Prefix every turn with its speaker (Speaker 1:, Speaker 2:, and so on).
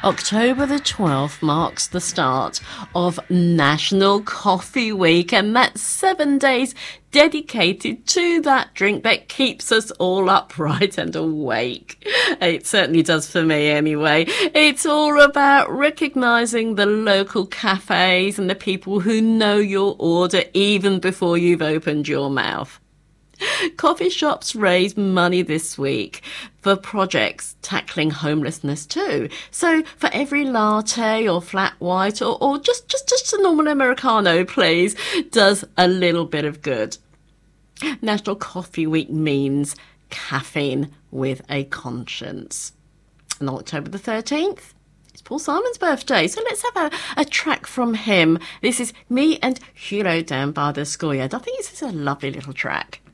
Speaker 1: October the 12th marks the start of National Coffee Week, and that's 7 days dedicated to that drink that keeps us all upright and awake. It certainly does for me anyway. It's all about recognising the local cafes and the people who know your order even before you've opened your mouth. Coffee shops raise money this week for projects tackling homelessness too. So for every latte or flat white or just a normal Americano, please, does a little bit of good. National Coffee Week means caffeine with a conscience. And on October the 13th, it's Paul Simon's birthday, so let's have a track from him. This is Me and Hiro Dan by the Schoolyard. I think this is a lovely little track.